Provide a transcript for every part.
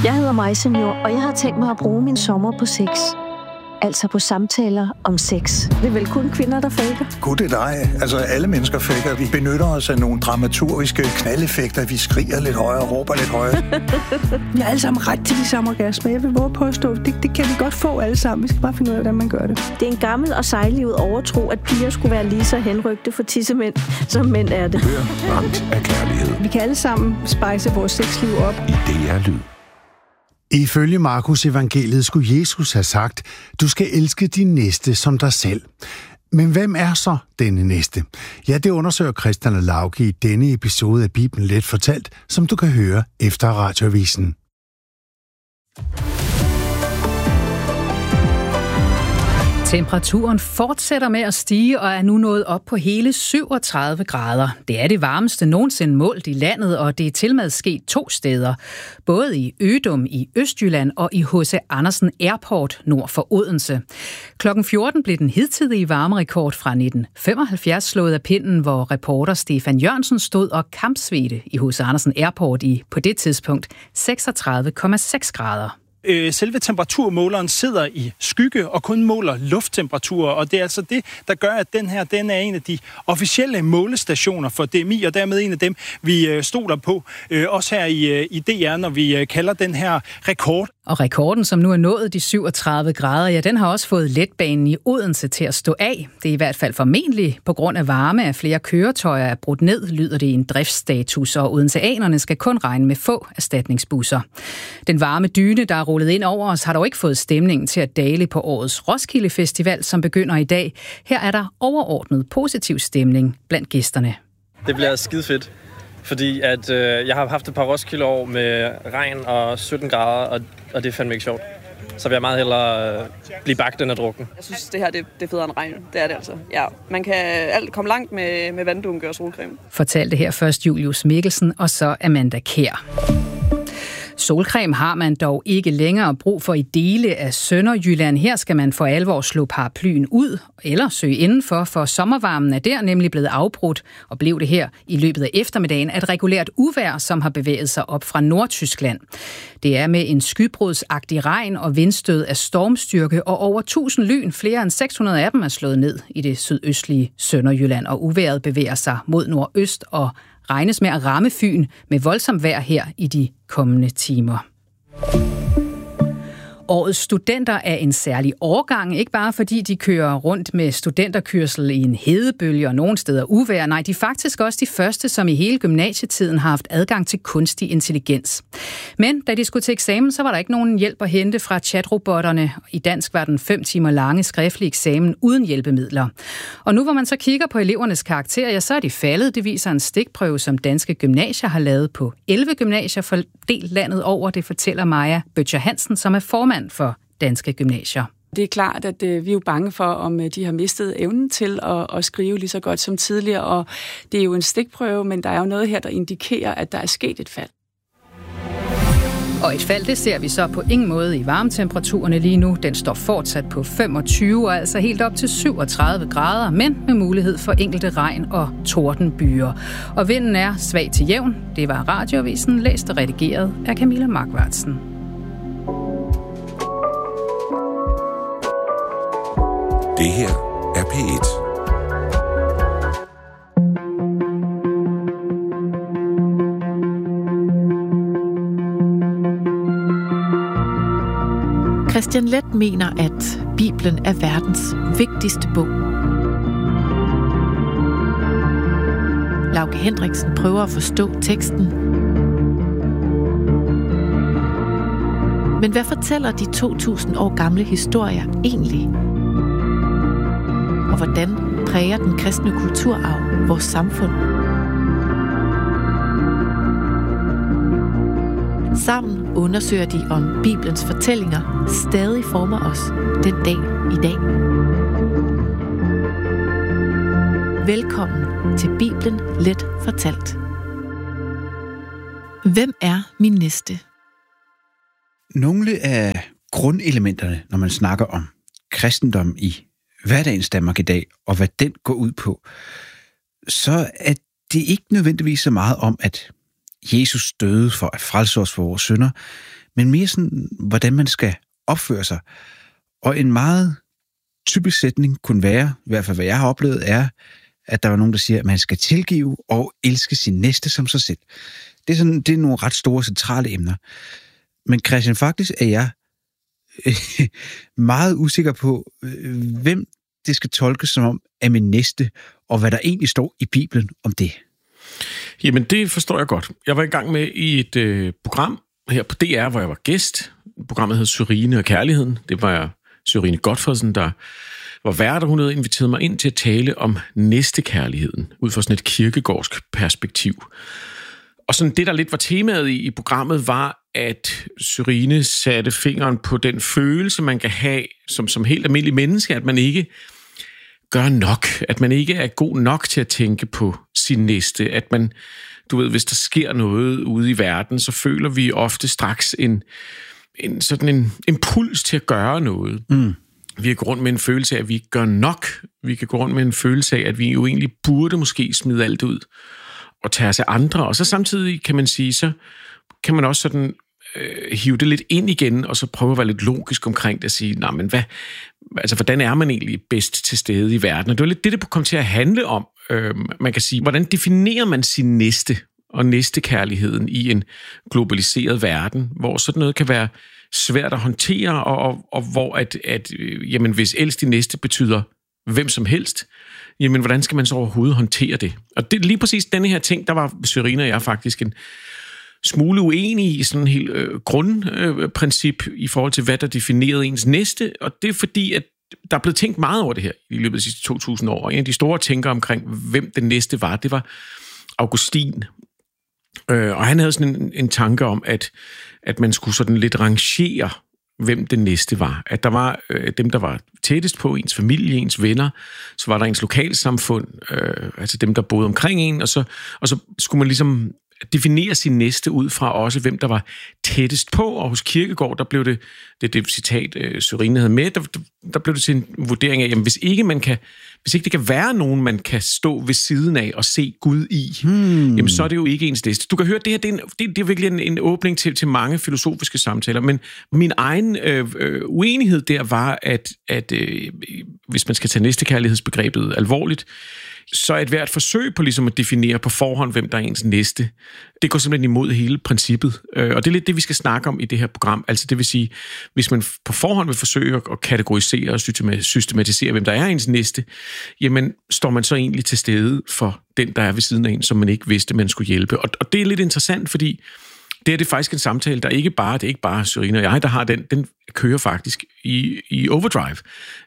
Jeg hedder Maja Senior, og jeg har tænkt mig at bruge min sommer på sex. Altså på samtaler om sex. Det er vel kun kvinder, der faker? Gud, det er dig. Altså, alle mennesker faker. Vi benytter os af nogle dramaturgiske knaldeffekter. Vi skriger lidt højere og råber lidt højere. Vi har alle sammen ret til de samme orgasmer. Jeg vil våge påstå, det kan vi godt få alle sammen. Vi skal bare finde ud af, hvordan man gør det. Det er en gammel og sejlivet overtro, at piger skulle være lige så henrygte for tissemænd, som mænd er det. Hør Ramt af kærlighed. Vi kan alle sammen spejse vores sexliv op. I DR Lyd. Ifølge Markus evangeliet skulle Jesus have sagt, du skal elske din næste som dig selv. Men hvem er så denne næste? Ja, det undersøger Christian Lauke i denne episode af Bibelen Let Fortalt, som du kan høre efter Radioavisen. Temperaturen fortsætter med at stige og er nu nået op på hele 37 grader. Det er det varmeste nogensinde målt i landet, og det er tilmed sket 2 steder. Både i Ødum i Østjylland og i H.C. Andersen Airport nord for Odense. Klokken 14 blev den hidtidige varmerekord fra 1975 slået af pinden, hvor reporter Stefan Jørgensen stod og kampsvedte i H.C. Andersen Airport i på det tidspunkt 36,6 grader. Selve temperaturmåleren sidder i skygge og kun måler lufttemperaturer, og det er altså det, der gør, at den er en af de officielle målestationer for DMI, og dermed en af dem, vi stoler på, også her i DR, når vi kalder den her rekord. Og rekorden, som nu er nået de 37 grader, ja, den har også fået letbanen i Odense til at stå af. Det er i hvert fald formentlig på grund af varme, at flere køretøjer er brudt ned, lyder det i en driftsstatus, og odenseanerne skal kun regne med få erstatningsbusser. Den varme dyne, der er rullet ind over os, har dog ikke fået stemningen til at dale på årets Roskilde Festival, som begynder i dag. Her er der overordnet positiv stemning blandt gæsterne. Det bliver skide fedt, fordi at, jeg har haft et par Roskilde-år med regn og 17 grader, og det er fandme ikke sjovt. Så vil jeg meget hellere blive bagt end at drukken. Jeg synes, det her det er federe end regn. Det er det altså. Ja, man kan komme langt med vanddunke og solcreme. Fortalte her først Julius Mikkelsen og så Amanda Kjær. Solcreme har man dog ikke længere brug for i dele af Sønderjylland. Her skal man for alvor slå paraplyen ud eller søge indenfor, for sommervarmen er der nemlig blevet afbrudt, og blev det her i løbet af eftermiddagen et regulært uvejr, som har bevæget sig op fra Nordtyskland. Det er med en skybrudsagtig regn og vindstød af stormstyrke, og over 1000 lyn, flere end 600 af dem er slået ned i det sydøstlige Sønderjylland, og uvejret bevæger sig mod nordøst og regnes med at ramme Fyn med voldsomt vejr her i de kommende timer. Årets studenter er en særlig årgang, ikke bare fordi de kører rundt med studenterkørsel i en hedebølge og nogle steder uvejr. Nej, de er faktisk også de første, som i hele gymnasietiden har haft adgang til kunstig intelligens. Men da de skulle til eksamen, så var der ikke nogen hjælp at hente fra chatrobotterne. I dansk var den 5 timer lange skriftlige eksamen uden hjælpemidler. Og nu hvor man så kigger på elevernes karakterer, ja, så er de faldet. Det viser en stikprøve, som danske gymnasier har lavet på 11 gymnasier fordelt landet over. Det fortæller Maja Bøtcher Hansen, som er formand for Danske Gymnasier. Det er klart, at vi er jo bange for, om de har mistet evnen til at skrive lige så godt som tidligere, og det er jo en stikprøve, men der er jo noget her, der indikerer, at der er sket et fald. Og et fald, det ser vi så på ingen måde i varmetemperaturerne lige nu. Den står fortsat på 25 og altså helt op til 37 grader, men med mulighed for enkelte regn- og tordenbyer. Og vinden er svag til jævn. Det var Radioavisen, læst og redigeret af Camilla Markvartsen. Det her er P1. Christian Leth mener, at Bibelen er verdens vigtigste bog. Lauke Hendriksen prøver at forstå teksten. Men hvad fortæller de 2000 år gamle historier egentlig? Og hvordan præger den kristne kulturarv vores samfund? Sammen undersøger de, om Bibelens fortællinger stadig former os den dag i dag. Velkommen til Bibelen Let Fortalt. Hvem er min næste? Nogle af grundelementerne, når man snakker om kristendom i hverdagens Danmark i dag, og hvad den går ud på, så er det ikke nødvendigvis så meget om, at Jesus døde for at frelse os for vores synder, men mere sådan, hvordan man skal opføre sig. Og en meget typisk sætning kunne være, i hvert fald hvad jeg har oplevet, er, at der var nogen, der siger, at man skal tilgive og elske sin næste som sig selv. Det er nogle ret store, centrale emner. Men Christian, faktisk er jeg meget usikker på, hvem det skal tolkes som om er min næste, og hvad der egentlig står i Bibelen om det. Jamen, det forstår jeg godt. Jeg var i gang med i et program her på DR, hvor jeg var gæst. Programmet hed Sørine og Kærligheden. Det var Sørine Gotfredsen, der var vært, og hun havde inviteret mig ind til at tale om næstekærligheden, ud fra sådan et kirkegårdsk perspektiv. Og sådan det, der lidt var temaet i programmet, var, at Sørine satte fingeren på den følelse, man kan have som helt almindelig menneske, at man ikke gør nok, at man ikke er god nok til at tænke på sin næste, at man, du ved, hvis der sker noget ude i verden, så føler vi ofte straks en impuls til at gøre noget. Vi kan gå rundt med en følelse af, at vi ikke gør nok. Vi kan gå rundt med en følelse af, at vi jo egentlig burde måske smide alt ud og tage os af andre. Og så samtidig kan man sige, så kan man også sådan hive det lidt ind igen, og så prøve at være lidt logisk omkring det og sige, nej, men hvordan er man egentlig bedst til stede i verden? Og det var lidt det kom til at handle om. Man kan sige, hvordan definerer man sin næste og næstekærligheden i en globaliseret verden, hvor sådan noget kan være svært at håndtere, og hvor jamen, hvis elsk din næste betyder hvem som helst, jamen, hvordan skal man så overhovedet håndtere det? Og det lige præcis denne her ting, der var Sørine og jeg faktisk en smule uenige i sådan en helt grundprincip i forhold til, hvad der definerede ens næste, og det er fordi, at der er blevet tænkt meget over det her i løbet af de sidste 2000 år, og en af de store tænkere omkring, hvem den næste var, det var Augustin. Og han havde sådan en tanke om, at man skulle sådan lidt rangere, hvem den næste var. At der var dem, der var tættest på, ens familie, ens venner, så var der ens lokalsamfund, altså dem, der boede omkring en, og så skulle man ligesom definere sin næste ud fra også, hvem der var tættest på, og hos Kierkegaard, der blev det citat, Sørine havde med, der blev det til en vurdering af, jamen, hvis ikke det kan være nogen, man kan stå ved siden af og se Gud i, jamen, så er det jo ikke ens næste. Du kan høre, det her, det er virkelig en åbning til mange filosofiske samtaler, men min egen uenighed der var, at hvis man skal tage næstekærlighedsbegrebet alvorligt, så et hvert forsøg på ligesom at definere på forhånd, hvem der er ens næste, det går simpelthen imod hele princippet. Og det er lidt det, vi skal snakke om i det her program. Altså det vil sige, hvis man på forhånd vil forsøge at kategorisere og systematisere, hvem der er ens næste, jamen står man så egentlig til stede for den, der er ved siden af en, som man ikke vidste, man skulle hjælpe. Og det er lidt interessant, fordi det er faktisk en samtale, det er ikke bare Sørine og jeg, der har den kører faktisk i overdrive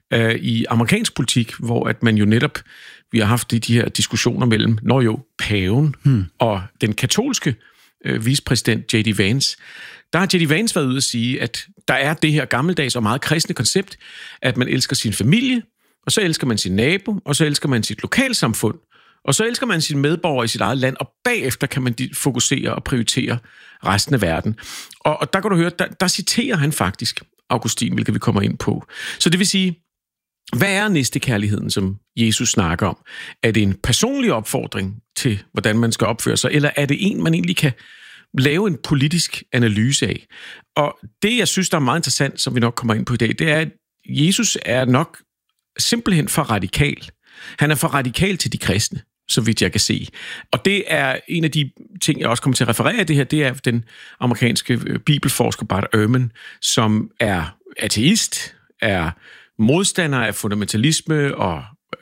i amerikansk politik, hvor at man jo netop, vi har haft de her diskussioner mellem, paven og den katolske vicepræsident J.D. Vance. Der har J.D. Vance været ude at sige, at der er det her gammeldags og meget kristne koncept, at man elsker sin familie, og så elsker man sin nabo, og så elsker man sit lokalsamfund, og så elsker man sine medborgere i sit eget land, og bagefter kan man fokusere og prioritere resten af verden. Og der kan du høre, der citerer han faktisk Augustin, hvilket vi kommer ind på. Så det vil sige, hvad er næstekærligheden, som Jesus snakker om? Er det en personlig opfordring til, hvordan man skal opføre sig, eller er det en, man egentlig kan lave en politisk analyse af? Og det, jeg synes, der er meget interessant, som vi nok kommer ind på i dag, det er, at Jesus er nok simpelthen for radikal. Han er for radikal til de kristne, så vidt jeg kan se. Og det er en af de ting, jeg også kommer til at referere det her, det er den amerikanske bibelforsker Bart Ehrman, som er ateist, er modstander af fundamentalisme og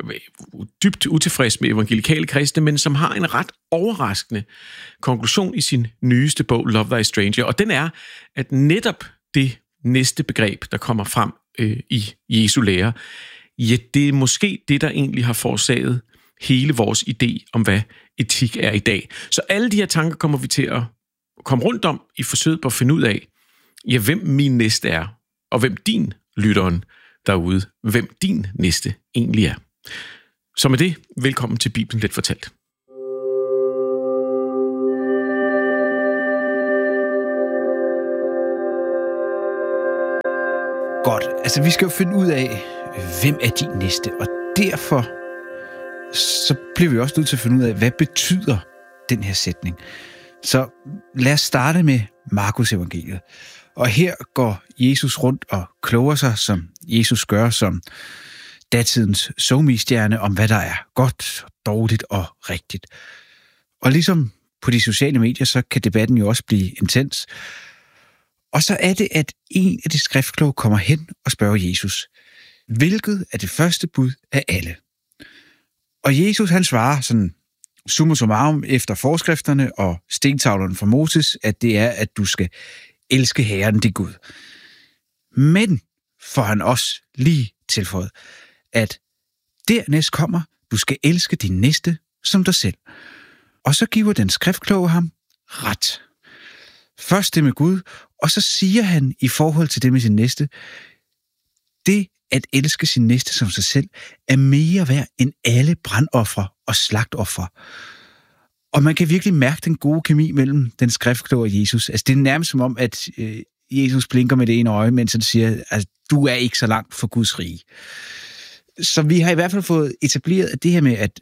dybt utilfreds med evangelikale kristne, men som har en ret overraskende konklusion i sin nyeste bog, Love Thy Stranger. Og den er, at netop det næste begreb, der kommer frem i Jesu lære, ja, det er måske det, der egentlig har forårsaget hele vores idé om, hvad etik er i dag. Så alle de her tanker kommer vi til at komme rundt om i forsøget på at finde ud af, ja, hvem min næste er, og hvem din lytteren derude, hvem din næste egentlig er. Så med det, velkommen til Bibelen Let Fortalt. Godt, altså vi skal jo finde ud af, hvem er din næste, og derfor så bliver vi også nødt til at finde ud af, hvad betyder den her sætning. Så lad os starte med Markus evangeliet. Og her går Jesus rundt og kloger sig, som Jesus gør som datidens SoMe-stjerne, om hvad der er godt, dårligt og rigtigt. Og ligesom på de sociale medier, så kan debatten jo også blive intens. Og så er det, at en af de skriftkloge kommer hen og spørger Jesus, hvilket er det første bud af alle? Og Jesus han svarer sådan summa summarum efter forskrifterne og stentavlerne fra Moses, at det er, at du skal elske Herren din Gud. Men får han også lige tilføjet, at dernæst kommer, du skal elske din næste som dig selv. Og så giver den skriftkloge ham ret. Først det med Gud, og så siger han i forhold til det med sin næste, det at elske sin næste som sig selv, er mere værd end alle brandofre og slagtofre. Og man kan virkelig mærke den gode kemi mellem den skriftkloge og Jesus. Altså det er nærmest som om, at Jesus blinker med det ene øje, mens han siger, at du er ikke så langt fra Guds rige. Så vi har i hvert fald fået etableret, at det her med at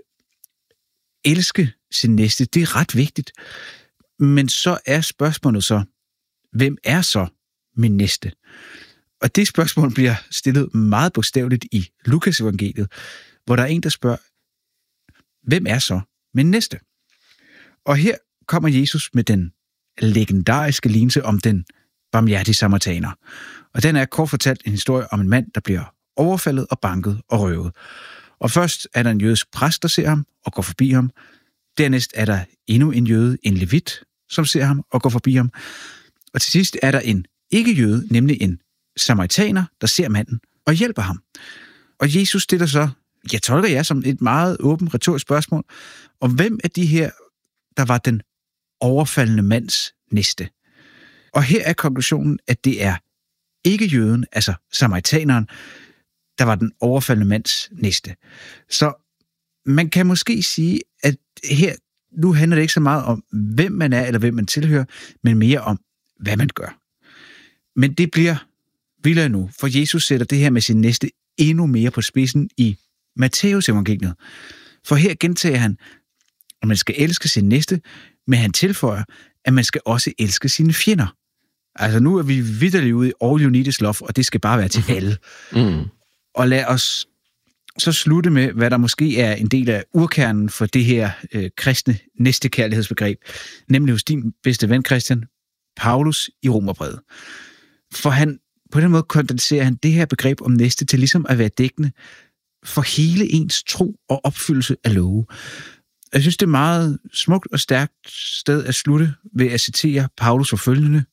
elske sin næste, det er ret vigtigt. Men så er spørgsmålet så, hvem er så min næste? Og det spørgsmål bliver stillet meget bogstaveligt i Lukas evangeliet, hvor der er en, der spørger, hvem er så min næste? Og her kommer Jesus med den legendariske lignelse om den barmhjertige samaritaner. Og den er kort fortalt en historie om en mand, der bliver overfaldet og banket og røvet. Og først er der en jødisk præst, der ser ham og går forbi ham. Dernæst er der endnu en jøde, en levit, som ser ham og går forbi ham. Og til sidst er der en ikke-jøde, nemlig en samaritaner, der ser manden og hjælper ham. Og Jesus stiller så, jeg tolker jer som et meget åbent retorisk spørgsmål, om hvem af de her, der var den overfaldende mands næste. Og her er konklusionen, at det er ikke jøden, altså samaritaneren, der var den overfaldende mands næste. Så man kan måske sige, at her, nu handler det ikke så meget om, hvem man er, eller hvem man tilhører, men mere om, hvad man gør. Men det bliver vildere nu, for Jesus sætter det her med sin næste endnu mere på spidsen i Matthæus evangeliet. For her gentager han, at man skal elske sin næste, men han tilføjer, at man skal også elske sine fjender. Altså nu er vi vitterligt ude i all you need is love, og det skal bare være til alle. Og lad os så slutte med, hvad der måske er en del af urkernen for det her kristne næstekærlighedsbegreb, nemlig hos din bedste ven, Christian, Paulus i Romerbrevet. For han, på den måde kondenserer han det her begreb om næste til ligesom at være dækkende for hele ens tro og opfyldelse af love. Jeg synes, det er meget smukt og stærkt sted at slutte ved at citere Paulus for følgende.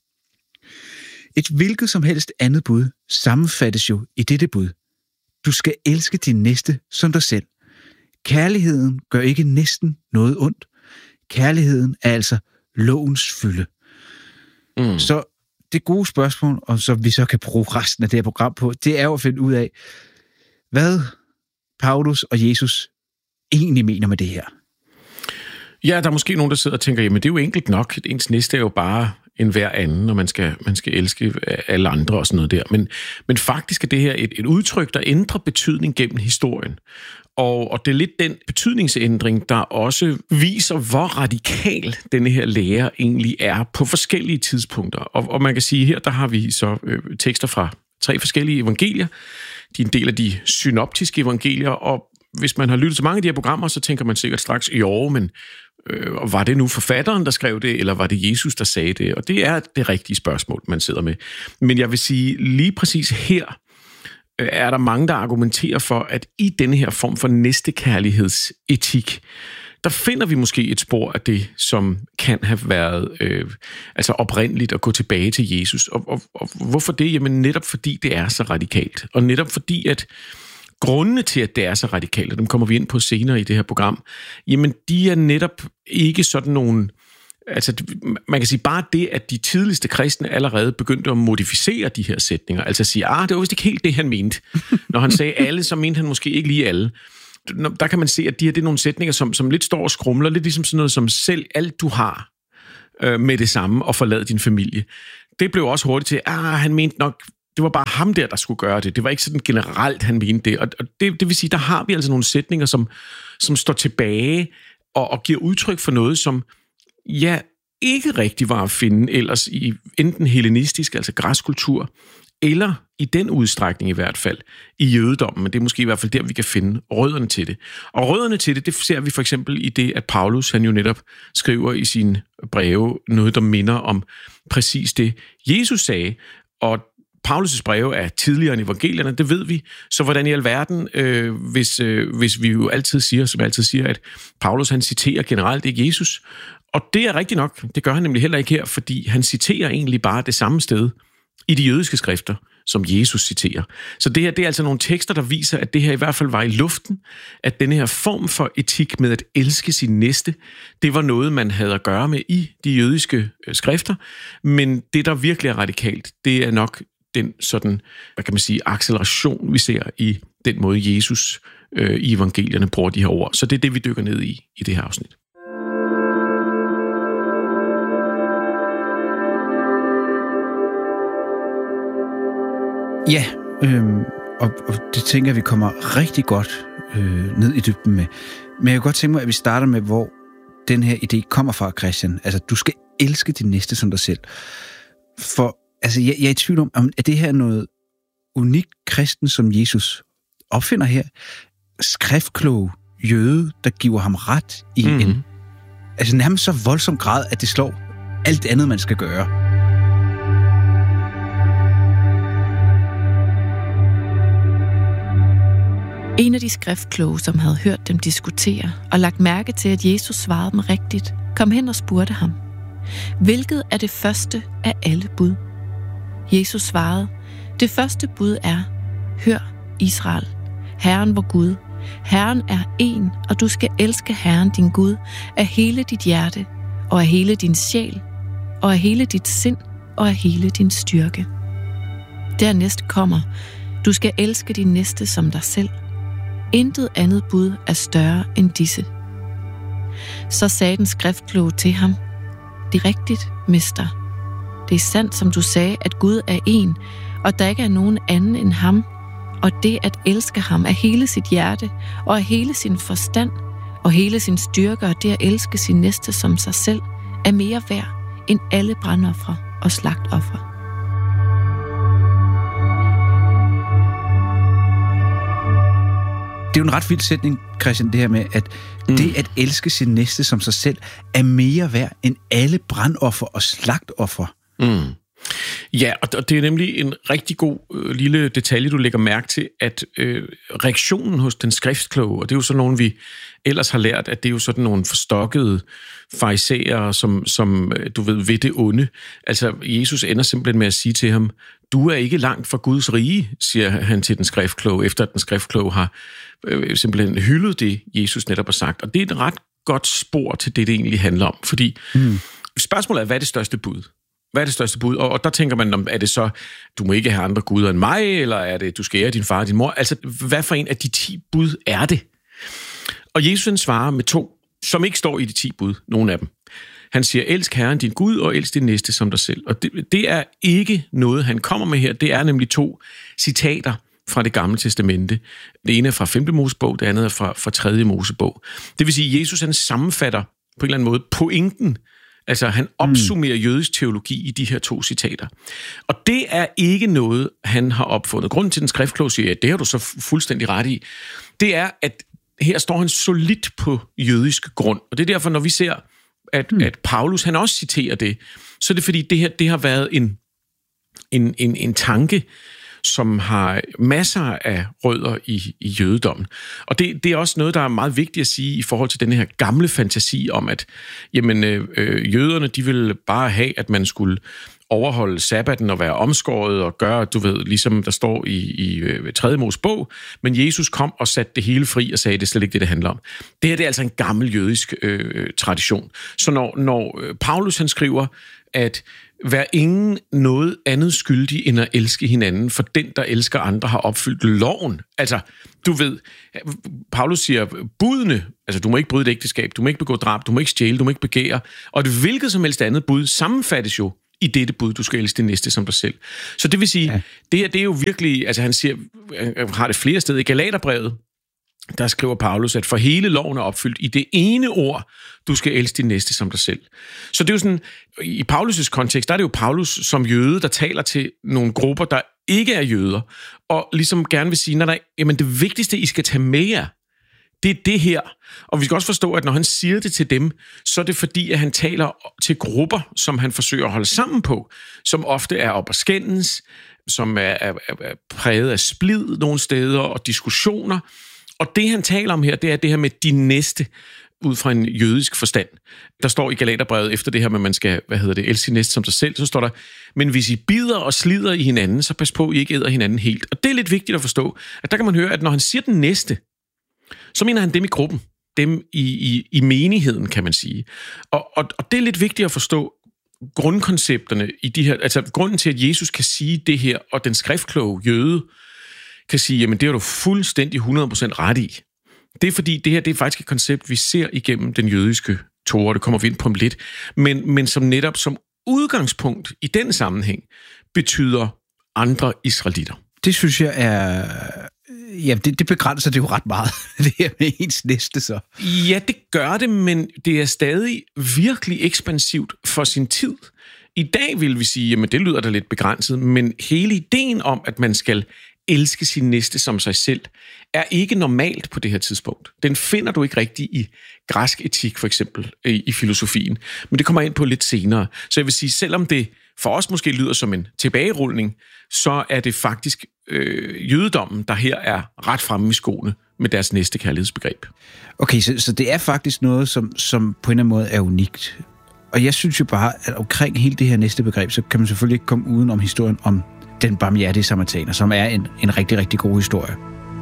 Et hvilket som helst andet bud sammenfattes jo i dette bud. Du skal elske din næste som dig selv. Kærligheden gør ikke næsten noget ondt. Kærligheden er altså lovens fylde. Så det gode spørgsmål, og som vi så kan bruge resten af det her program på, det er jo at finde ud af, hvad Paulus og Jesus egentlig mener med det her. Ja, der er måske nogen, der sidder og tænker, jamen det er jo enkelt nok. Ens næste er jo bare en hver anden, og man skal elske alle andre og sådan noget der. Men faktisk er det her et udtryk, der ændrer betydning gennem historien. Og det er lidt den betydningsændring, der også viser, hvor radikal denne her lære egentlig er på forskellige tidspunkter. Og man kan sige, her der har vi så tekster fra 3 forskellige evangelier. De er en del af de synoptiske evangelier, og hvis man har lyttet til mange af de her programmer, så tænker man sikkert straks, men var det nu forfatteren, der skrev det, eller var det Jesus, der sagde det? Og det er det rigtige spørgsmål, man sidder med. Men jeg vil sige, lige præcis her er der mange, der argumenterer for, at i denne her form for næstekærlighedsetik, der finder vi måske et spor af det, som kan have været oprindeligt at gå tilbage til Jesus. Og hvorfor det? Jamen netop fordi det er så radikalt. Og netop fordi, at grundene til, at det er så radikalt, og dem kommer vi ind på senere i det her program, jamen de er netop ikke sådan nogle. Altså, man kan sige bare det, at de tidligste kristne allerede begyndte at modificere de her sætninger. Altså at sige, det var vist ikke helt det, han mente. Når han sagde alle, så mente han måske ikke lige alle. Der kan man se, at det er nogle sætninger, som lidt står og skrumler, lidt ligesom sådan noget som selv alt du har med det samme og forlad din familie. Det blev også hurtigt til, han mente nok, det var bare ham der skulle gøre det. Det var ikke sådan generelt, han mente det. Og det vil sige, der har vi altså nogle sætninger, som står tilbage og giver udtryk for noget, som, ja, ikke rigtig var at finde ellers i enten hellenistisk, altså græsk kultur, eller i den udstrækning i hvert fald i jødedommen, men det er måske i hvert fald der, vi kan finde rødderne til det. Og rødderne til det ser vi for eksempel i det, at Paulus, han jo netop skriver i sine breve noget, der minder om præcis det, Jesus sagde. Og Paulus' breve er tidligere end evangelierne, det ved vi. Så hvordan i alverden, hvis vi jo altid siger, som jeg altid siger, at Paulus, han citerer generelt ikke Jesus. Og det er rigtigt nok, det gør han nemlig heller ikke her, fordi han citerer egentlig bare det samme sted i de jødiske skrifter, som Jesus citerer. Så det her, det er altså nogle tekster, der viser, at det her i hvert fald var i luften, at denne her form for etik med at elske sin næste, det var noget, man havde at gøre med i de jødiske skrifter, men det, der virkelig er radikalt, det er nok den sådan, hvad kan man sige, acceleration, vi ser i den måde, Jesus i evangelierne bruger de her ord. Så det er det, vi dykker ned i det her afsnit. Ja, og det tænker jeg, vi kommer rigtig godt ned i dybden med. Men jeg kunne godt tænke mig, at vi starter med, hvor den her idé kommer fra, Christian. Altså, du skal elske din næste som dig selv. For altså, jeg er i tvivl om, at det her er noget unikt kristen, som Jesus opfinder her. Skriftkloge jøde, der giver ham ret i en altså nærmest så voldsom grad, at det slår alt andet, man skal gøre. En af de skriftkloge, som havde hørt dem diskutere og lagt mærke til, at Jesus svarede dem rigtigt, kom hen og spurgte ham: hvilket er det første af alle bud? Jesus svarede: det første bud er: hør, Israel, Herren vor Gud, Herren er én, og du skal elske Herren din Gud af hele dit hjerte, og af hele din sjæl, og af hele dit sind, og af hele din styrke. Dernæst kommer: du skal elske din næste som dig selv. Intet andet bud er større end disse. Så sagde den skriftkloge til ham: det er rigtigt, mester. Det er sandt, som du sagde, at Gud er én, og der ikke er nogen anden end ham, og det at elske ham af hele sit hjerte, og af hele sin forstand, og hele sin styrke, og det at elske sin næste som sig selv, er mere værd end alle brandofre og slagtofre. Det er jo en ret vild sætning, Christian, det her med, at det at elske sin næste som sig selv, er mere værd end alle brandoffer og slagtoffer. Ja, og det er nemlig en rigtig god lille detalje, du lægger mærke til, at reaktionen hos den skriftkloge, og det er jo sådan nogen, vi ellers har lært, at det er jo sådan nogle forstokkede farisæere, som du ved det onde. Altså, Jesus ender simpelthen med at sige til ham: du er ikke langt fra Guds rige, siger han til den skriftkloge, efter at den skriftkloge har simpelthen hyldet det, Jesus netop har sagt. Og det er et ret godt spor til det egentlig handler om, fordi spørgsmålet er, hvad er det største bud? Hvad er det største bud? Og der tænker man, er det så, du må ikke have andre guder end mig, eller er det, du skal ære din far og din mor? Altså, hvad for en af de 10 bud er det? Og Jesus svarer med 2, som ikke står i de 10 bud, nogen af dem. Han siger: elsk Herren din Gud, og elsk din næste som dig selv. Og det er ikke noget, han kommer med her. Det er nemlig 2 citater fra det gamle testamente. Det ene er fra 5. Mosebog, det andet er fra 3. Mosebog. Det vil sige, at Jesus han sammenfatter på en eller anden måde pointen. Altså, han opsummerer jødisk teologi i de her 2 citater. Og det er ikke noget, han har opfundet. Grunden til, den skriftkloge siger, at det har du så fuldstændig ret i, det er, at her står han solidt på jødisk grund. Og det er derfor, når vi ser, at Paulus, han også citerer det, så er det fordi, det har været en tanke, som har masser af rødder i jødedommen. Og det er også noget, der er meget vigtigt at sige i forhold til den her gamle fantasi om, at jamen, jøderne, de ville bare have, at man skulle overholde sabbaten og være omskåret og gøre, du ved, ligesom der står i 3. Mosebog, men Jesus kom og satte det hele fri og sagde, det er slet ikke det handler om. Det her det er altså en gammel jødisk tradition. Så når Paulus han skriver, at vær ingen noget andet skyldig end at elske hinanden, for den, der elsker andre, har opfyldt loven. Altså, du ved, Paulus siger, budene, altså du må ikke bryde et ægteskab, du må ikke begå drab, du må ikke stjæle, du må ikke begære, og det hvilket som helst andet bud sammenfattes jo i dette bud, du skal elske din næste som dig selv. Så det vil sige, det her, det er jo virkelig, altså han siger, han har det flere steder i Galaterbrevet, der skriver Paulus, at for hele loven er opfyldt i det ene ord, du skal elske din næste som dig selv. Så det er jo sådan, i Paulus' kontekst, der er det jo Paulus som jøde, der taler til nogle grupper, der ikke er jøder, og ligesom gerne vil sige, jamen det vigtigste, I skal tage med jer, det er det her. Og vi skal også forstå, at når han siger det til dem, så er det fordi, at han taler til grupper, som han forsøger at holde sammen på, som ofte er op at skændes, som er præget af splid nogle steder og diskussioner. Og det, han taler om her, det er det her med de næste, ud fra en jødisk forstand. Der står i Galaterbrevet efter det her med, at man skal, elske sin næste som sig selv, så står der, men hvis I bider og slider i hinanden, så pas på, at I ikke æder hinanden helt. Og det er lidt vigtigt at forstå, at der kan man høre, at når han siger den næste, så mener han dem i gruppen, dem i menigheden, kan man sige. Og det er lidt vigtigt at forstå grundkoncepterne i de her, altså grunden til, at Jesus kan sige det her, og den skriftkloge jøde kan sige, jamen det er du fuldstændig 100% ret i. Det er fordi, det her det er faktisk et koncept, vi ser igennem den jødiske Tora, det kommer vi ind på om lidt, men som netop som udgangspunkt i den sammenhæng betyder andre israelitter. Det synes jeg er... Ja, det begrænser det jo ret meget, det her med ens næste så. Ja, det gør det, men det er stadig virkelig ekspansivt for sin tid. I dag vil vi sige, jamen det lyder da lidt begrænset, men hele ideen om, at man skal elske sin næste som sig selv, er ikke normalt på det her tidspunkt. Den finder du ikke rigtig i græsk etik, for eksempel, i filosofien. Men det kommer ind på lidt senere. Så jeg vil sige, selvom det for os måske lyder som en tilbagerulning, så er det faktisk jødedommen, der her er ret fremme i skoene med deres næste kærlighedsbegreb. Okay, så det er faktisk noget, som på en eller anden måde er unikt. Og jeg synes jo bare, at omkring hele det her næste begreb, så kan man selvfølgelig ikke komme uden om historien om den barmhjertige samaritaner, som er en rigtig, rigtig god historie.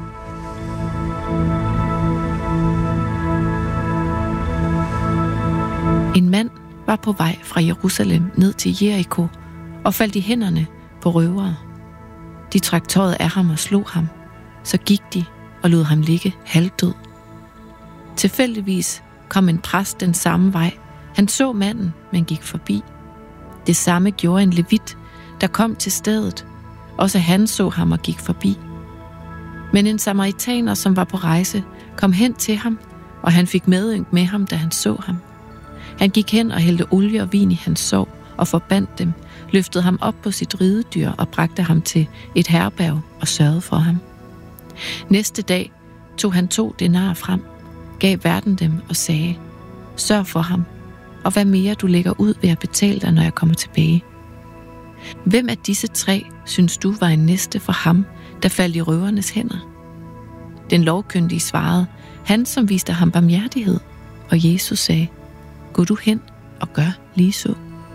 En mand var på vej fra Jerusalem ned til Jericho og faldt i hænderne på røvere. De trak tøjet af ham og slog ham. Så gik de og lod ham ligge halvdød. Tilfældigvis kom en præst den samme vej. Han så manden, men gik forbi. Det samme gjorde en levit, der kom til stedet. Også han så ham og gik forbi. Men en samaritaner, som var på rejse, kom hen til ham, og han fik medynk med ham, da han så ham. Han gik hen og hældte olie og vin i hans sår og forbandt dem, løftede ham op på sit ridedyr og bragte ham til et herberg og sørgede for ham. Næste dag tog han 2 denarer frem, gav værten dem og sagde, sørg for ham, og hvad mere du lægger ud ved at betale dig, når jeg kommer tilbage. Hvem af disse 3 synes du var en næste for ham, der faldt i røvernes hænder? Den lovkyndige svarede, han som viste ham barmhjertighed, og Jesus sagde, gå du hen og gør lige så.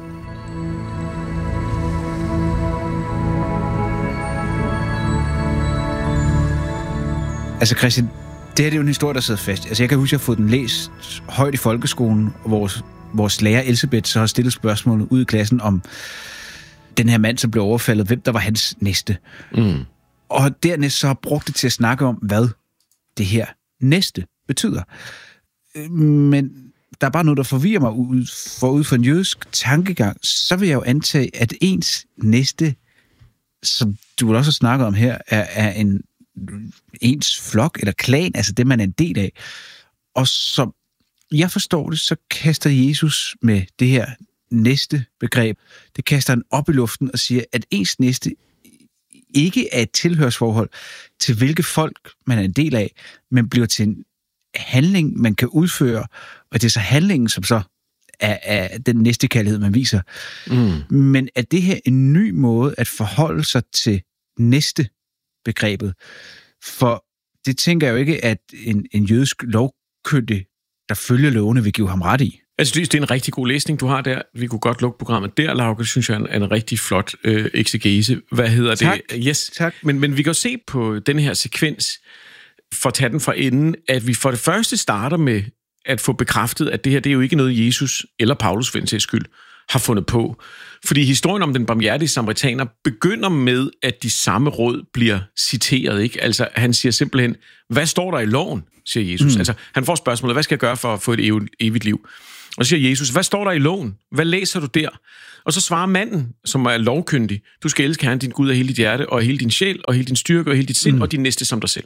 Altså Christian, det her er jo en historie, der sidder fast. Altså jeg kan huske, at jeg har fået den læst højt i folkeskolen, og vores lærer Elisabeth så har stillet spørgsmålet ud i klassen om den her mand, som blev overfaldet, hvem der var hans næste. Mm. Og dernæst så har brugt det til at snakke om, hvad det her næste betyder. Men der er bare noget, der forvirrer mig ud fra en jødisk tankegang, så vil jeg jo antage, at ens næste, som du også har snakket om her, er ens flok eller klan, altså det, man er en del af. Og som jeg forstår det, så kaster Jesus med det her næste begreb, det kaster han op i luften og siger, at ens næste ikke er et tilhørsforhold til hvilke folk man er en del af, men bliver til en handling, man kan udføre, og det er så handlingen, som så er den næste kærlighed, man viser. Mm. Men er det her en ny måde at forholde sig til næste begrebet? For det tænker jeg jo ikke, at en jødisk lovkyndig, der følger lovene, vil give ham ret i. Altså, det er en rigtig god læsning, du har der. Vi kunne godt lukke programmet der, Lauke. Det synes jeg er en rigtig flot eksegese. Hvad hedder tak. det? Yes. Tak. Men vi kan jo se på den her sekvens, for at tage den fra enden, at vi for det første starter med at få bekræftet, at det her, det er jo ikke noget, Jesus eller Paulus, for en sags skyld, har fundet på. Fordi historien om den barmhjertige samaritaner begynder med, at de samme råd bliver citeret, ikke? Altså, han siger simpelthen, hvad står der i loven, siger Jesus. Altså, han får spørgsmålet, hvad skal jeg gøre for at få et evigt liv? Og så siger Jesus, hvad står der i loven? Hvad læser du der? Og så svarer manden, som er lovkyndig, du skal elske Herren din Gud af hele dit hjerte, og hele din sjæl, og hele din styrke, og hele dit sind, og din næste som dig selv.